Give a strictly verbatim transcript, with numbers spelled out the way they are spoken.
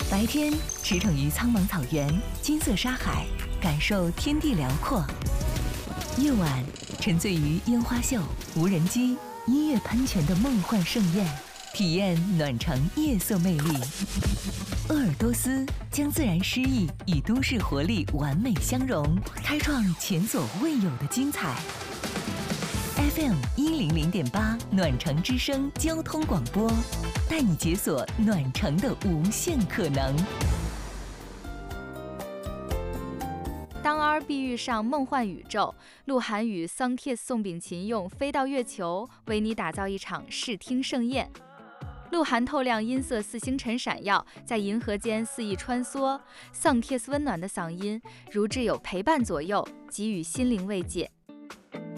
白天驰骋于苍茫草原、金色沙海，感受天地辽阔；夜晚沉醉于烟花秀、无人机、音乐喷泉的梦幻盛宴，体验暖城夜色魅力。鄂尔多斯将自然诗意与都市活力完美相融，开创前所未有的精彩。F M 一零零点八暖城之声交通广播，带你解锁暖城的无限可能。 当 R 必遇上梦幻宇宙，鹿晗与桑 Kiss 宋秉勤用《飞到月球》为你打造一场视听盛宴。鹿晗透亮音色似星辰闪耀，在银河间肆意穿梭，桑 Kiss 温暖的嗓音如挚友陪伴左右，给予心灵慰藉。